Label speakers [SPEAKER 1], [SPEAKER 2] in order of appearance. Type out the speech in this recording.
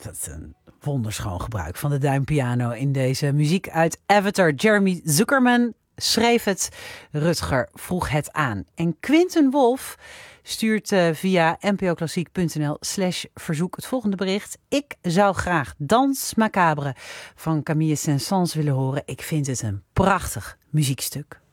[SPEAKER 1] Dat is een wonderschoon gebruik van de duimpiano in deze muziek uit Avatar. Jeremy Zuckerman schreef het, Rutger vroeg het aan. En Quinten Wolf stuurt via npoklassiek.nl/verzoek het volgende bericht. Ik zou graag Dans Macabre van Camille Saint-Saëns willen horen. Ik vind het een prachtig muziekstuk.